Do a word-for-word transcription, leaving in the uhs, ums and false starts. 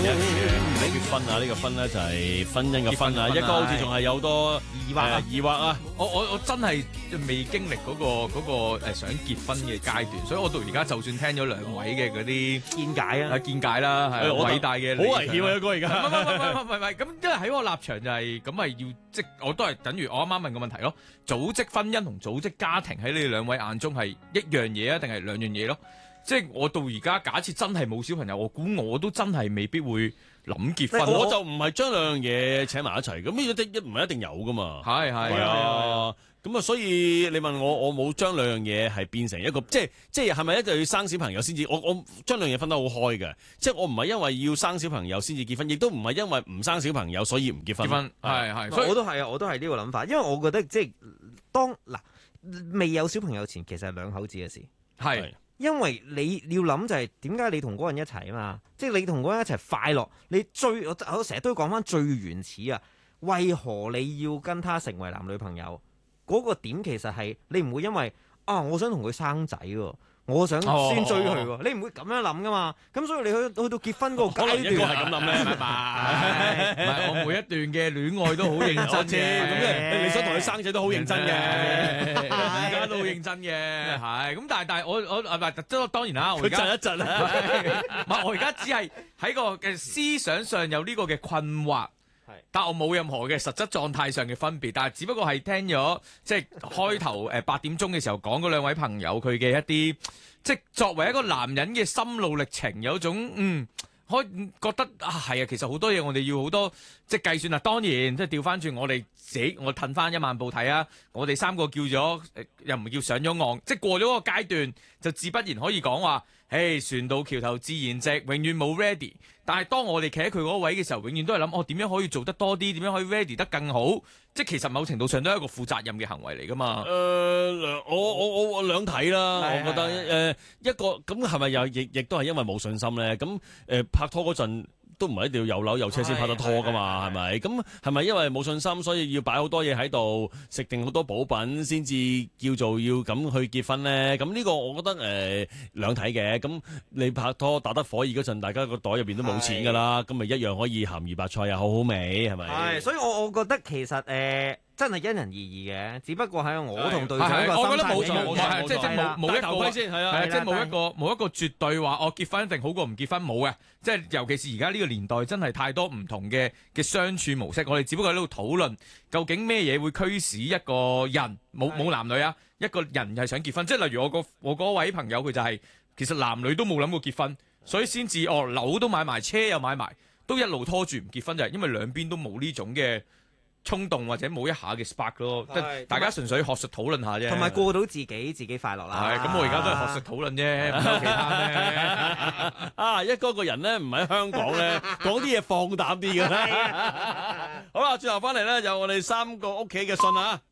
一年嘅結婚啊，呢個婚咧就係婚姻嘅婚啊，一個好似仲係有多疑惑疑惑啊！ 我我我真係未經歷嗰個嗰個誒想結婚嘅階段，所以我到而家就算聽咗兩位嘅嗰啲見解啊， 見解啦，係偉大嘅， 好危險啊！哥而家唔係唔係唔係唔係咁，因為喺我立場就係咁係要即我都係等於我啱啱問個問題咯，組織婚姻同組織家庭喺你哋兩位眼中係一樣嘢啊，定係兩樣嘢咯？即係我到而家假設真係冇小朋友，我估我都真係未必會諗結婚。 我就唔係將兩樣嘢請埋一齊，咁呢一唔係一定有噶嘛。 係係啊，咁啊，所以你問我，我冇將兩樣嘢係變成一個，即係即係係咪一定要生小朋友先至？我我將兩樣嘢分得好開嘅，即係我唔係因為要生小朋友先至結婚，亦都唔係因為唔生小朋友所以唔結婚。 結婚係係， 所以我都係啊，我都係呢個諗法，因為我覺得即係當嗱未有小朋友前，其實係兩口子嘅事。 係。 因為你要諗就係點解你同嗰人一齊啊嘛，即係你同嗰人一齊快樂，你最我成日都講翻最原始啊，為何你要跟他成為男女朋友？嗰、那個點其實係你唔會因為啊，我想同佢生仔喎，我想先追佢喎，哦、你唔會咁樣諗噶嘛。咁所以你去去到結婚嗰個階段， 應該係咁諗咧，係嘛？唔係我每一段嘅戀愛都好認真嘅， 咁你想同佢生仔都好認真嘅， 而家都好認真嘅，係咁。但係但係我我唔係當然啦，我而家窒一窒啊， 唔係我而家只係喺個嘅思想上有呢個嘅困惑。但我冇任何嘅實質狀態上嘅分別，但係只不過係聽咗即係開頭誒八點鐘嘅時候講嗰兩位朋友佢嘅一啲，即係作為一個男人嘅心路歷程，有種嗯，可以覺得啊係啊，其實好多嘢我哋要好多即係計算啊。當然即係調翻轉我哋自己，我褪翻一萬步睇啊，我哋三個叫咗、呃、又唔係叫上咗岸，即係過咗嗰個階段，就自不然可以講話。誒船到橋頭自然直，永遠冇 ready。但係當我哋企喺佢嗰位嘅時候，永遠都係諗，我點樣可以做得多啲？點樣可以 ready 得更好？即係其實某程度上都係一個負責任嘅行為嚟噶嘛。誒、 呃，我我我我兩睇啦，我覺得誒、呃、一個咁係咪又亦亦都係因為冇信心咧？咁誒、呃、拍拖嗰陣。都唔係一定要有樓有車先拍得拖噶嘛，係咪？咁係咪因為冇信心，所以要擺好多嘢喺度，食定好多補品先至叫做要咁去結婚咧？咁呢個我覺得誒兩睇嘅。咁、呃、你拍拖打得火熱嗰陣，大家個袋入邊都冇錢噶啦，咁咪一樣可以鹹魚白菜又好好味，係咪？係， 所以我我覺得其實誒。呃真係因人而異嘅，只不過係我同對象個心態。 我覺得冇錯冇錯，即係即係冇冇一個先係啊，即係冇一個冇一個絕對話我結婚一定好過唔結婚冇嘅。即係尤其是而家呢個年代，真係太多唔同嘅嘅相處模式。我哋只不過喺度討論究竟咩嘢會驅使一個人冇冇男女啊，一個人係想結婚。即係例如我個我嗰位朋友佢就係、是、其實男女都冇諗過結婚，所以先至哦樓都買埋，車又買埋，都一路拖住唔結婚就係因為兩邊都冇呢種嘅衝動或者冇一下嘅 spark 咯，即係大家純粹學術討論下啫， 同埋過到自己自己快樂啦。 係咁，我而家都係學術討論啫，唔有其他咩？ 啊，一哥個人咧唔喺香港咧，講啲嘢放膽啲嘅。好啦，轉頭翻嚟咧，有我哋三個屋企嘅信啊。